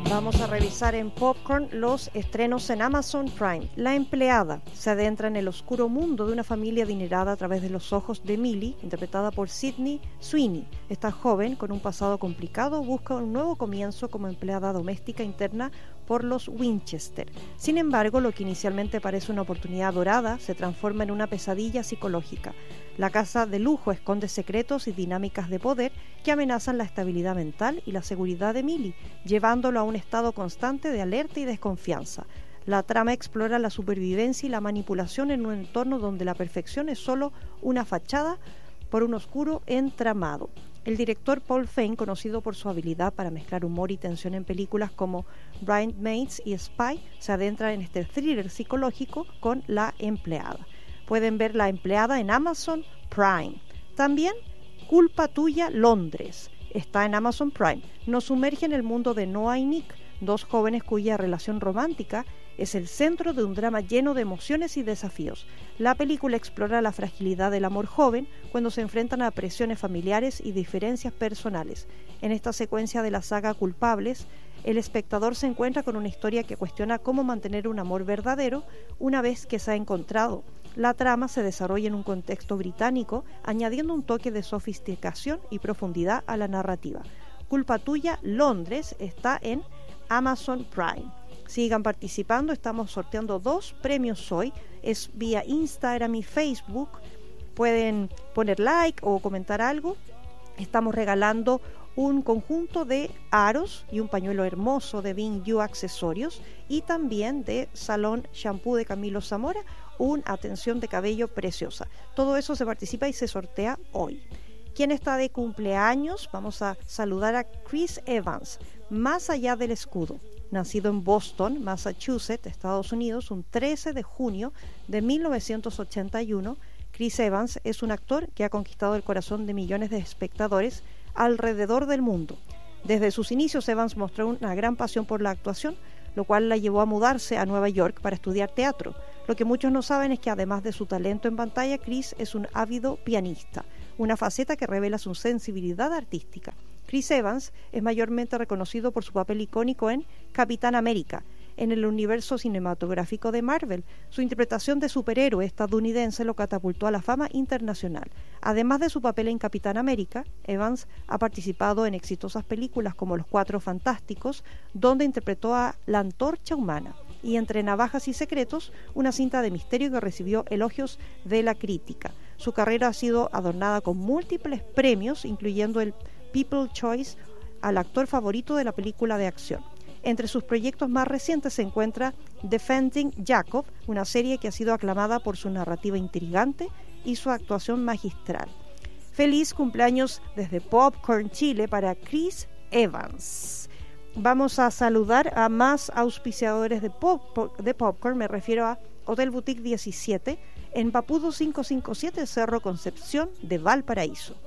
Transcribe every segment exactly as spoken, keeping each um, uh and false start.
Vamos a revisar en Popcorn los estrenos en Amazon Prime. La empleada se adentra en el oscuro mundo de una familia adinerada a través de los ojos de Millie, interpretada por Sydney Sweeney. Esta joven, con un pasado complicado, busca un nuevo comienzo como empleada doméstica interna por los Winchester. Sin embargo, lo que inicialmente parece una oportunidad dorada se transforma en una pesadilla psicológica. La casa de lujo esconde secretos y dinámicas de poder que amenazan la estabilidad mental y la seguridad de Millie, llevándolo a un estado constante de alerta y desconfianza. La trama explora la supervivencia y la manipulación en un entorno donde la perfección es solo una fachada por un oscuro entramado. El director Paul Feig, conocido por su habilidad para mezclar humor y tensión en películas como Bridesmaids y Spy, se adentra en este thriller psicológico con La empleada. Pueden ver La empleada en Amazon Prime. También Culpa tuya, Londres, está en Amazon Prime. Nos sumerge en el mundo de Noah y Nick, dos jóvenes cuya relación romántica es el centro de un drama lleno de emociones y desafíos. La película explora la fragilidad del amor joven cuando se enfrentan a presiones familiares y diferencias personales. En esta secuencia de la saga Culpables, el espectador se encuentra con una historia que cuestiona cómo mantener un amor verdadero una vez que se ha encontrado. La trama se desarrolla en un contexto británico, añadiendo un toque de sofisticación y profundidad a la narrativa. Culpa tuya, Londres, está en Amazon Prime. Sigan participando, estamos sorteando dos premios hoy, es vía Instagram y Facebook. Pueden poner like o comentar algo. Estamos regalando un conjunto de aros y un pañuelo hermoso de Bing You Accesorios, y también de Salón Shampoo de Camilo Zamora, una atención de cabello preciosa. Todo eso se participa y se sortea hoy. ¿Quién está de cumpleaños? Vamos a saludar a Chris Evans, Más allá del escudo. Nacido en Boston, Massachusetts, Estados Unidos, un trece de junio de mil novecientos ochenta y uno, Chris Evans es un actor que ha conquistado el corazón de millones de espectadores alrededor del mundo. Desde sus inicios, Evans mostró una gran pasión por la actuación, lo cual la llevó a mudarse a Nueva York para estudiar teatro. Lo que muchos no saben es que además de su talento en pantalla, Chris es un ávido pianista, una faceta que revela su sensibilidad artística. Chris Evans es mayormente reconocido por su papel icónico en Capitán América, en el universo cinematográfico de Marvel. Su interpretación de superhéroe estadounidense lo catapultó a la fama internacional. Además de su papel en Capitán América, Evans ha participado en exitosas películas como Los Cuatro Fantásticos, donde interpretó a la Antorcha Humana, y Entre Navajas y Secretos, una cinta de misterio que recibió elogios de la crítica. Su carrera ha sido adornada con múltiples premios, incluyendo el People's Choice al actor favorito de la película de acción. Entre sus proyectos más recientes se encuentra Defending Jacob, una serie que ha sido aclamada por su narrativa intrigante y su actuación magistral. Feliz cumpleaños desde Popcorn Chile para Chris Evans. Vamos a saludar a más auspiciadores de, pop, de Popcorn, me refiero a Hotel Boutique diecisiete, en Papudo quinientos cincuenta y siete, Cerro Concepción de Valparaíso.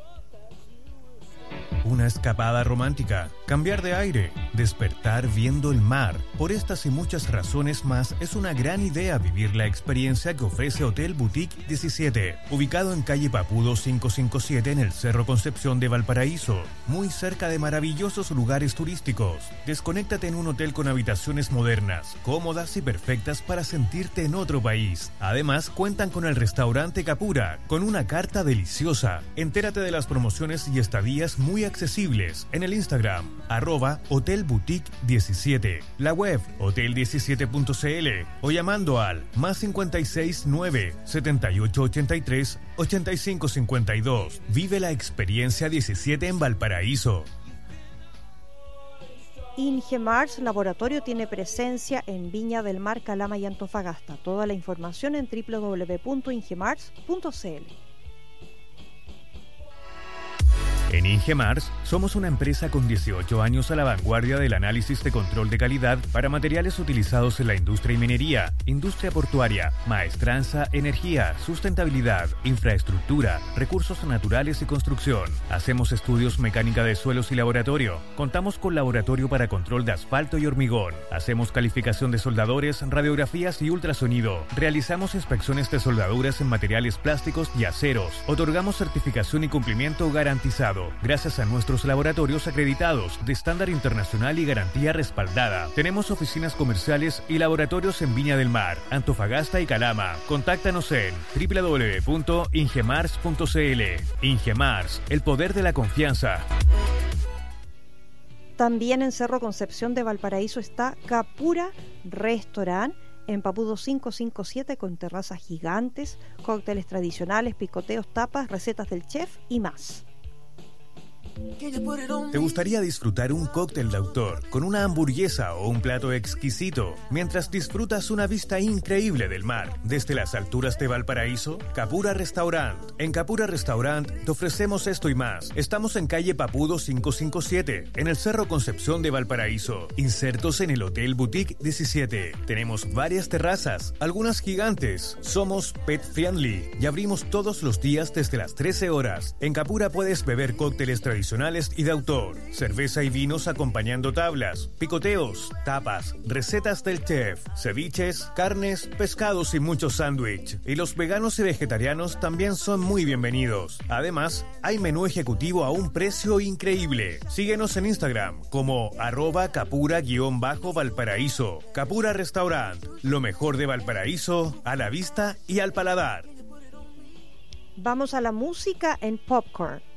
Una escapada romántica, cambiar de aire, despertar viendo el mar. Por estas y muchas razones más, es una gran idea vivir la experiencia que ofrece Hotel Boutique diecisiete, ubicado en calle Papudo quinientos cincuenta y siete en el Cerro Concepción de Valparaíso, muy cerca de maravillosos lugares turísticos. Desconéctate en un hotel con habitaciones modernas, cómodas y perfectas para sentirte en otro país. Además, cuentan con el restaurante Capura, con una carta deliciosa. Entérate de las promociones y estadías muy accesibles en el Instagram, arroba Hotel Boutique diecisiete, la web hotel diecisiete punto c l o llamando al más cincuenta y seis nueve, setenta y ocho ochenta y tres, ochenta y cinco cincuenta y dos. Vive la experiencia diecisiete en Valparaíso. Ingemars Laboratorio tiene presencia en Viña del Mar, Calama y Antofagasta. Toda la información en doble u doble u doble u punto ingemars punto c l. En Ingemars somos una empresa con dieciocho años a la vanguardia del análisis de control de calidad para materiales utilizados en la industria y minería, industria portuaria, maestranza, energía, sustentabilidad, infraestructura, recursos naturales y construcción. Hacemos estudios mecánica de suelos y laboratorio. Contamos con laboratorio para control de asfalto y hormigón. Hacemos calificación de soldadores, radiografías y ultrasonido. Realizamos inspecciones de soldaduras en materiales plásticos y aceros. Otorgamos certificación y cumplimiento garantizado. Valparaíso. Gracias a nuestros laboratorios acreditados de estándar internacional y garantía respaldada. Tenemos oficinas comerciales y laboratorios en Viña del Mar, Antofagasta y Calama. Contáctanos en doble u doble u doble u punto ingemars punto c l. Ingemars, el poder de la confianza. También en Cerro Concepción de Valparaíso está Capura Restaurant, en Papudo quinientos cincuenta y siete, con terrazas gigantes, cócteles tradicionales, picoteos, tapas, recetas del chef y más. ¿Te gustaría disfrutar un cóctel de autor con una hamburguesa o un plato exquisito mientras disfrutas una vista increíble del mar desde las alturas de Valparaíso? Capura Restaurant. En Capura Restaurant te ofrecemos esto y más. Estamos en calle Papudo quinientos cincuenta y siete, en el Cerro Concepción de Valparaíso, insertos en el Hotel Boutique diecisiete. Tenemos varias terrazas, algunas gigantes. Somos pet friendly y abrimos todos los días desde las trece horas. En Capura puedes beber cócteles tradicionales y de autor, cerveza y vinos acompañando tablas, picoteos, tapas, recetas del chef, ceviches, carnes, pescados y muchos sándwich. Y los veganos y vegetarianos también son muy bienvenidos. Además, hay menú ejecutivo a un precio increíble. Síguenos en Instagram como arroba capura-valparaíso. Capura Restaurant, lo mejor de Valparaíso a la vista y al paladar. Vamos a la música en Popcorn.